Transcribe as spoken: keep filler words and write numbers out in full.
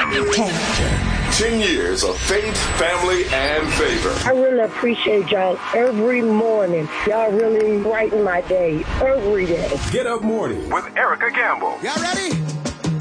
ten. ten years of faith, family, and favor. I really appreciate y'all every morning. Y'all really brighten my day every day. Get Up Morning with Erica Campbell. Y'all ready?